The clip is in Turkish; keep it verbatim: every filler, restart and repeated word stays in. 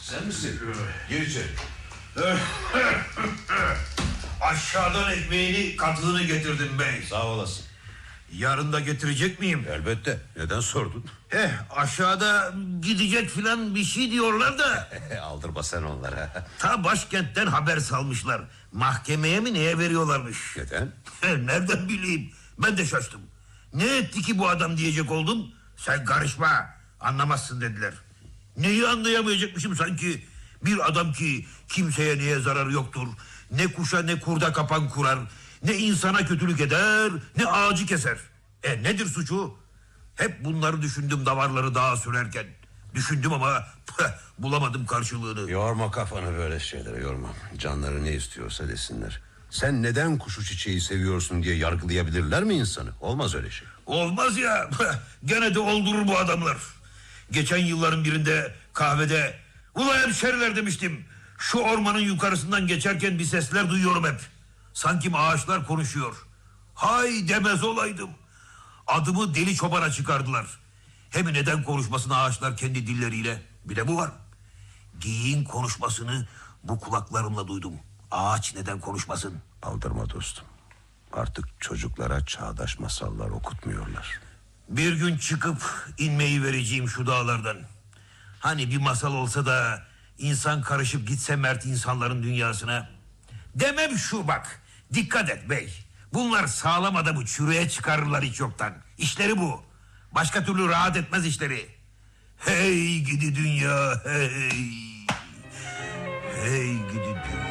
Sen misin? Gir içeri. Aşağıdan ekmeğini, katlığını getirdim bey. Sağ olasın. Yarın da getirecek miyim? Elbette. Neden sordun? Eh, aşağıda gidecek filan bir şey diyorlar da. Aldırma sen onlara. Ta başkentten haber salmışlar. Mahkemeye mi neye veriyorlarmış? Neden? Nereden bileyim? Ben de şaştım. Ne etti ki bu adam diyecek oldum. Sen karışma, anlamazsın dediler. Neyi anlayamayacakmışım sanki? Bir adam ki kimseye neye zararı yoktur. Ne kuşa ne kurda kapan kurar. Ne insana kötülük eder, ne ağacı keser. E nedir suçu? Hep bunları düşündüm davarları dağa sürerken. Düşündüm ama bulamadım karşılığını. Yorma kafanı böyle şeylere, yorma. Canları ne istiyorsa desinler. Sen neden kuşu çiçeği seviyorsun diye yargılayabilirler mi insanı? Olmaz öyle şey. Olmaz ya. Gene de oldurur bu adamlar. Geçen yılların birinde kahvede, "Ulan hemşeriler," demiştim. "Şu ormanın yukarısından geçerken bir sesler duyuyorum hep. Sanki ağaçlar konuşuyor. Hay demez olaydım. Adımı deli çobana çıkardılar. Hem neden konuşmasın ağaçlar kendi dilleriyle? Bir de bu var. Geyiğin konuşmasını bu kulaklarımla duydum. Ağaç neden konuşmasın?" Aldırma dostum. Artık çocuklara çağdaş masallar okutmuyorlar. Bir gün çıkıp inmeyi vereceğim şu dağlardan. Hani bir masal olsa da insan karışıp gitse mert insanların dünyasına. Demem şu bak. Dikkat et bey. Bunlar sağlam adamı çürüye çıkarırlar hiç yoktan. İşleri bu. Başka türlü rahat etmez işleri. Hey gidi dünya hey. Hey gidi dünya.